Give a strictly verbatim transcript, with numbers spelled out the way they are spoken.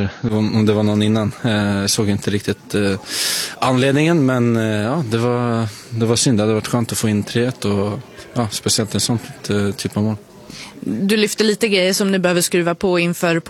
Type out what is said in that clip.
eller om det var någon innan. Jag såg inte riktigt anledningen, men ja, det var, det var synd. Det hade varit skönt att få in tre ett och ja, speciellt en sån typ av mål. Du lyfter lite grejer som ni behöver skruva på inför